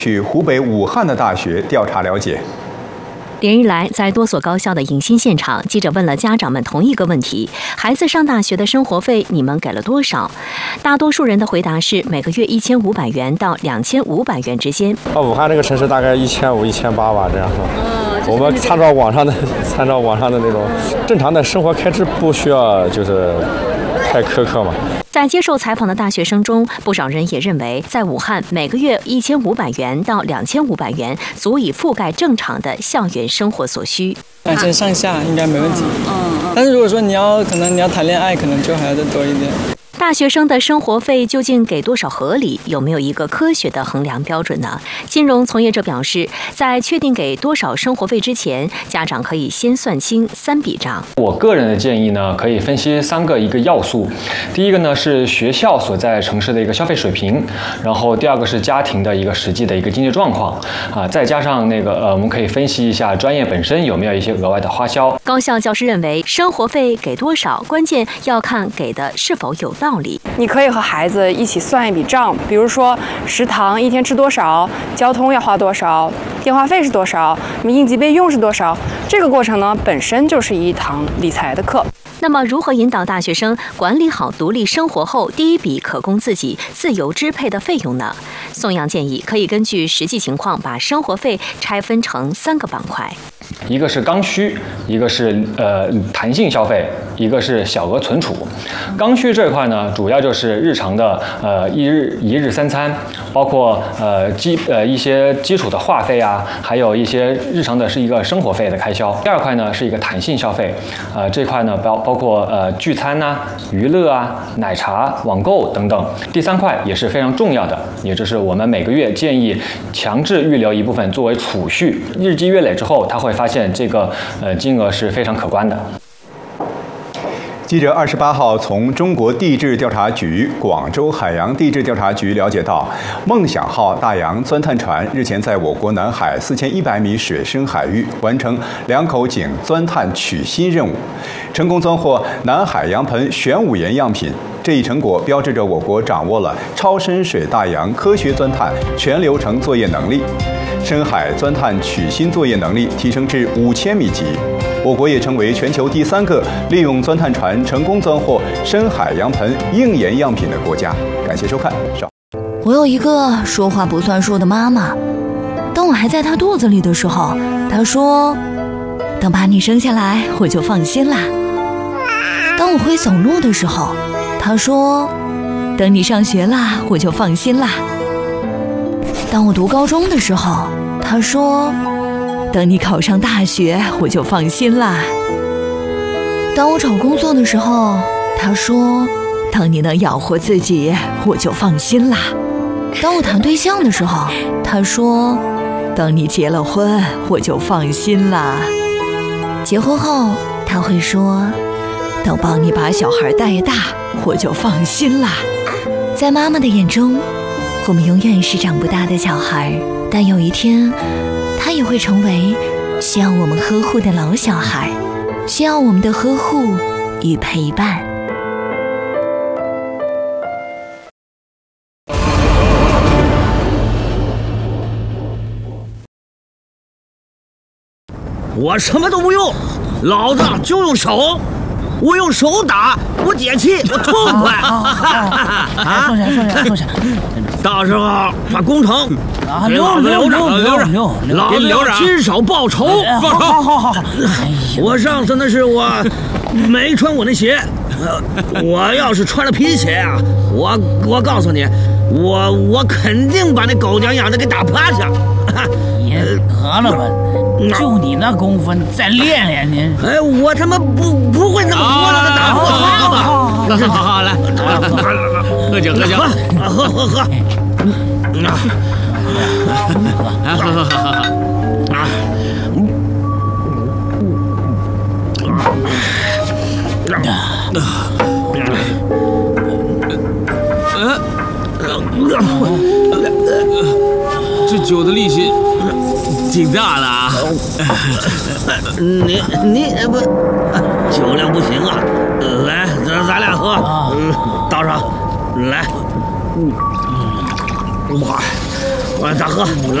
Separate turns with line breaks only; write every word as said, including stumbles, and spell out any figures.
去湖北武汉的大学调查了解。
连日来，在多所高校的迎新现场，记者问了家长们同一个问题：孩子上大学的生活费你们给了多少？大多数人的回答是每个月一千五百元到两千五百元之间。
啊，武汉这个城市大概一千五、一千八吧，这样说。哦、我们参照网上的，参照网上的那种正常的生活开支，不需要就是太苛刻嘛。
在接受采访的大学生中，不少人也认为，在武汉每个月一千五百元到两千五百元足以覆盖正常的校园生活所需。
两千上下应该没问题。嗯嗯。但是如果说你要可能你要谈恋爱，可能就还要再多一点。
大学生的生活费究竟给多少合理？有没有一个科学的衡量标准呢？金融从业者表示，在确定给多少生活费之前，家长可以先算清三笔账。
我个人的建议呢，可以分析三个一个要素。第一个呢是学校所在城市的一个消费水平，然后第二个是家庭的一个实际的一个经济状况啊，再加上那个呃，我们可以分析一下专业本身有没有一些额外的花销。
高校教师认为，生活费给多少，关键要看给的是否有道理。
你可以和孩子一起算一笔账，比如说食堂一天吃多少，交通要花多少，电话费是多少，那么应急备用是多少。这个过程呢，本身就是一堂理财的课。
那么，如何引导大学生管理好独立生活后第一笔可供自己自由支配的费用呢？宋阳建议可以根据实际情况把生活费拆分成三个板块。
一个是刚需，一个是呃弹性消费，一个是小额存储。刚需这一块呢，主要就是日常的呃一日一日三餐，包括呃基呃一些基础的话费啊，还有一些日常的是一个生活费的开销。第二块呢是一个弹性消费，呃这块呢包包括呃聚餐呐、啊、娱乐啊、奶茶、网购等等。第三块也是非常重要的，也就是我们每个月建议强制预留一部分作为储蓄，日积月累之后，他会发现这个呃金额是非常可观的。
记者二十八号从中国地质调查局广州海洋地质调查局了解到，梦想号大洋钻探船日前在我国南海四千一百米水深海域完成两口井钻探取芯任务，成功钻获南海洋盆玄武岩样品。这一成果标志着我国掌握了超深水大洋科学钻探全流程作业能力，深海钻探取芯作业能力提升至五千米级。我国也成为全球第三个利用钻探船成功钻获深海洋盆硬岩样品的国家。感谢收看。
我有一个说话不算数的妈妈，当我还在她肚子里的时候，她说：“等把你生下来，我就放心啦。”当我会走路的时候，她说：“等你上学啦，我就放心啦。”当我读高中的时候，她说：“等你考上大学，我就放心啦。”当我找工作的时候，他说：“当你能养活自己，我就放心啦。”当我谈对象的时候，他说：“等你结了婚，我就放心啦。”结婚后，他会说：“等帮你把小孩带大，我就放心啦。”在妈妈的眼中，我们永远是长不大的小孩，但有一天，他也会成为需要我们呵护的老小孩，需要我们的呵护与陪伴。
我什么都不用，老子就用手，我用手打，我解气，我痛快。
啊！坐下，坐下，坐下。
到时候把工程给老子留着，留着，老子要亲手报仇。
好好好好好。
我上次那是我没穿我那鞋，我要是穿了皮鞋啊，我我告诉你，我我肯定把那狗娘养的给打趴下。
也得了吧。就你那功夫，再练练你。
哎，我他妈不不会那么活的打破他吧？
好好来，
喝酒喝酒，喝喝喝，啊，喝喝喝喝啊！
这酒的力气挺大的啊！
你你不酒量不行啊？来，咱咱俩喝，嗯，倒上，来，嗯，哇， 大哥。